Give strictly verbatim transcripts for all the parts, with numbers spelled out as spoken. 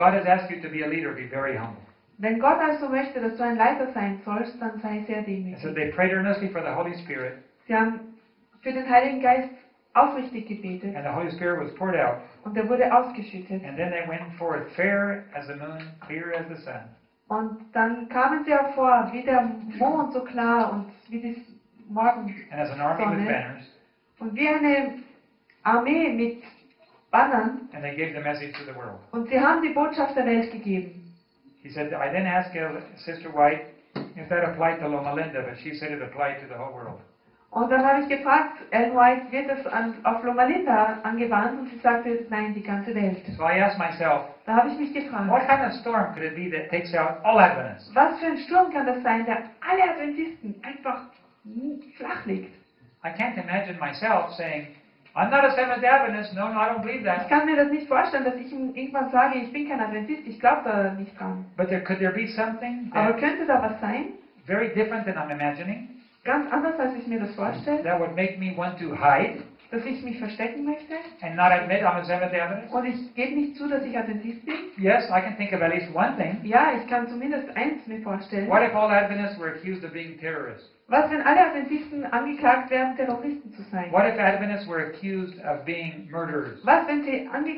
God has asked you to be a leader, be very humble. Wenn Gott also möchte, dass du ein Leiter sein sollst, dann sei sehr And so demütig. they prayed earnestly for the Holy Spirit, Sie haben für den Heiligen Geist aufrichtig gebetet and the Holy Spirit was poured out. und er wurde ausgeschüttet. And then they went forth fair as the moon, clear as the sun. Und dann kamen sie hervor, wie der Mond so klar und wie die Morgensonne. And as an army with banners, Und wie eine Armee mit Bannern. and they gave the message to the world. Und sie haben die Botschaft der Welt gegeben. He said, I then asked uh, Sister White if that applied to Loma Linda, but she said it applied to the whole world. Und dann habe ich gefragt, Ellen White, wird es an, auf Loma Linda angewandt? Und sie sagte, nein, die ganze Welt. So I asked myself, Da habe ich mich what gefragt, kind of storm could it be that takes out all Adventists? was für ein Sturm kann das sein, der alle Adventisten einfach flach legt? I can't imagine myself saying, I'm not a Seventh Adventist. No, no, I don't believe Ich that. kann mir das nicht vorstellen, dass ich ihm irgendwann sage, ich bin kein Adventist, ich glaube da nicht dran. But there, could there be something Aber that, könnte da was sein? very different than I'm imagining, Ganz anders, als ich mir das vorstelle, that would make me want to hide dass ich mich verstecken möchte and not admit I'm a Seventh Adventist? und ich gebe nicht zu, dass ich Adventist bin? Yes, I can think of at least one thing. Ja, ich kann zumindest eins mir vorstellen. What if all Adventists were accused of being terrorists? Was, wenn alle Adventisten angeklagt werden, Terroristen zu sein? What if Adventists were accused of being murderers? Was, wenn sie ange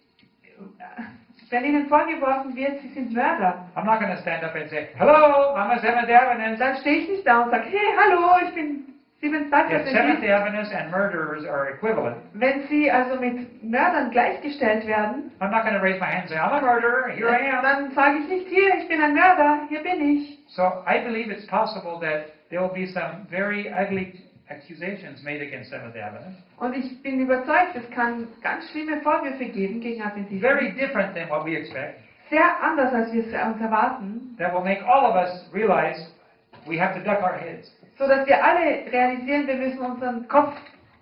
wenn ihnen vorgeworfen wird, sie sind Mörder? I'm not going to stand up and say, hello, I'm a Seventh Adventist. Dann stehe ich nicht da und sage, hey, hallo, ich bin Seventh Tag If Seventh Adventist. Adventists and murderers are equivalent, Wenn sie also mit Mördern gleichgestellt werden, I'm not going to raise my hand and say, I'm a murderer, here I am. dann sage ich nicht, hier, ich bin ein Mörder, hier bin ich. So I believe it's possible that there will be some very ugly accusations made against Seventh Adventists, Und ich bin überzeugt, es kann ganz schlimme Vorwürfe geben gegen Adventisten. very different than what we expect, Sehr anders, als wir es uns erwarten, that will make all of us realize we have to duck our heads. so dass wir alle realisieren, wir müssen unseren Kopf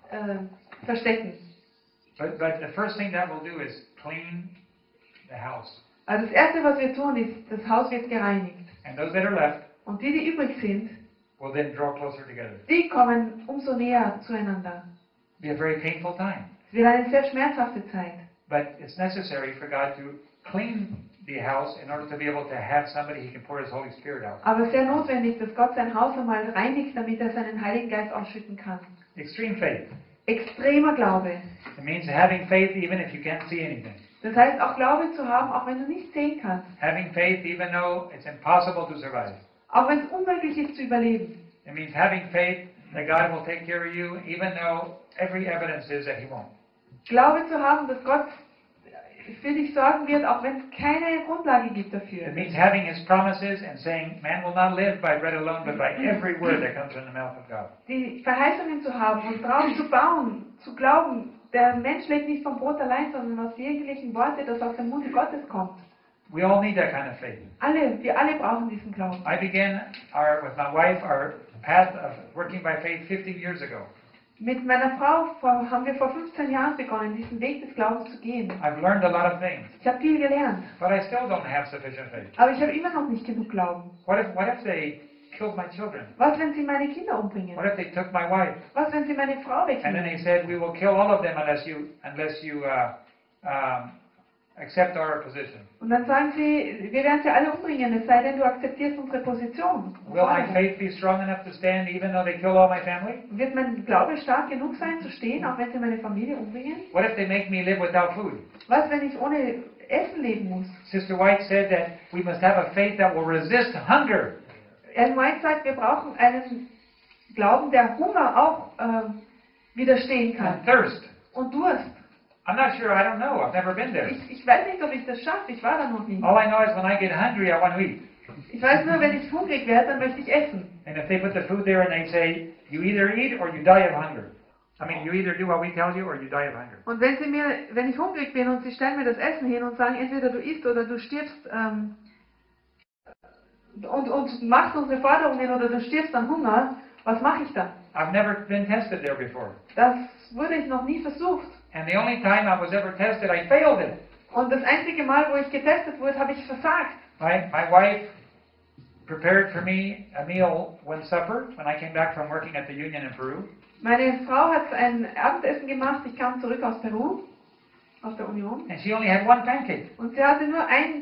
äh, verstecken. But, but the first thing that we'll do is clean the house. Also das Erste, was wir tun, ist, das Haus wird gereinigt. And those that are left Und die, die übrig sind, will then draw closer together. die kommen umso näher zueinander. It'll be a very painful time. Es wird eine sehr schmerzhafte Zeit. But it's necessary for God to clean the house in order to be able to have somebody He can pour His Holy Spirit out. Aber sehr notwendig, dass Gott sein Haus einmal reinigt, damit er seinen Heiligen Geist ausschütten kann. Extreme faith. Extremer Glaube. It means having faith even if you can't see anything. Das heißt, auch Glaube zu haben, auch wenn du nicht sehen kannst. Having faith even though it's impossible to survive. Auch wenn es unmöglich ist zu überleben. It means having faith that God will take care of you even though every evidence is that He won't. Glaube zu haben, dass Gott für dich sorgen wird, auch wenn es keine Grundlage gibt dafür. It means having His promises and saying, man will not live by bread alone, but by every word that comes from the mouth of God. Die Verheißungen zu haben und drauf zu bauen, zu glauben, der Mensch lebt nicht vom Brot allein, sondern aus jeglichen Worte, das aus dem Munde Gottes kommt. We all need that kind of faith. Alle, wir alle brauchen diesen Glauben. I began our, with my wife our path of working by faith fifteen years ago. Mit meiner Frau vor, haben wir vor fünfzehn Jahren begonnen, diesen Weg des Glaubens zu gehen. I've learned a lot of things, Ich habe viel gelernt, but I still don't have sufficient faith. aber ich habe immer noch nicht genug Glauben. What if, what if they killed my children? Was, wenn sie meine Kinder umbringen? What if they took my wife? Was, wenn sie meine Frau And then wegnehmen? they said, we will kill all of them unless you, unless you uh, um, accept our position. Und dann sagen sie, wir werden sie alle umbringen, es sei denn, du akzeptierst unsere Position. Will my faith be strong enough to stand even though they kill all my family? Wird mein Glaube stark genug sein, zu stehen, auch wenn sie meine Familie umbringen? What if they make me live without food? Was, wenn ich ohne Essen leben muss? Sister White said that we must have a faith that will resist hunger. Ellen White sagt, wir brauchen einen Glauben, der Hunger auch äh, widerstehen kann. And thirst. Und Durst. I'm not sure, I don't know, I've never been there. Ich, ich weiß nicht, ob ich das schaffe, ich war da noch nie. All I know is when I get hungry, I want to eat. Ich weiß nur, wenn ich hungrig werde, dann möchte ich essen. And if they put the food there and they say, you either eat or you die of hunger. I mean, you either do what we tell you or you die of hunger. Und wenn sie mir, wenn ich hungrig bin und sie stellen mir das Essen hin und sagen, entweder du isst oder du stirbst, ähm, und, und machst unsere Forderungen oder du stirbst an Hunger, was mache ich dann? I've never been tested there before. Das wurde ich noch nie versucht. And the only time I was ever tested, I failed it. Und das einzige Mal, wo ich getestet wurde, habe ich versagt. My, my wife prepared for me a meal one supper when I came back from working at the Union in Peru. Meine Frau hat ein Abendessen gemacht, ich kam zurück aus Peru. aus der Union and she only had one pancake. und sie hatte nur ein